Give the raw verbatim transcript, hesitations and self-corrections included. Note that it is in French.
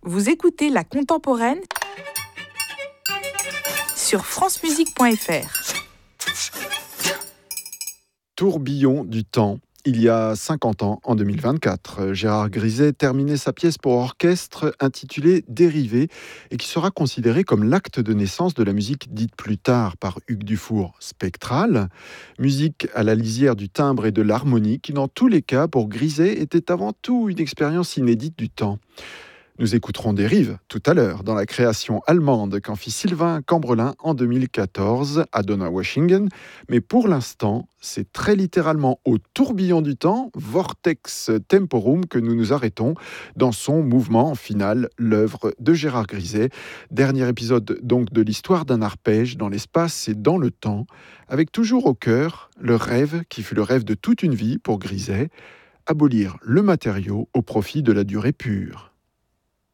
Vous écoutez La Contemporaine sur francemusique point f r. Tourbillon du temps. Il y a cinquante ans, en deux mille vingt-quatre, Gérard Griset terminait sa pièce pour orchestre intitulée Dérivés et qui sera considérée comme l'acte de naissance de la musique dite plus tard par Hugues Dufour spectrale, musique à la lisière du timbre et de l'harmonie qui, dans tous les cas, pour Griset, était avant tout une expérience inédite du temps. Nous écouterons Dérive tout à l'heure dans la création allemande qu'en fit Sylvain Cambrelin en deux mille quatorze à Donaueschingen. Mais pour l'instant, c'est très littéralement au tourbillon du temps, Vortex Temporum, que nous nous arrêtons dans son mouvement final, l'œuvre de Gérard Griset. Dernier épisode donc de l'histoire d'un arpège dans l'espace et dans le temps, avec toujours au cœur le rêve qui fut le rêve de toute une vie pour Griset, abolir le matériau au profit de la durée pure.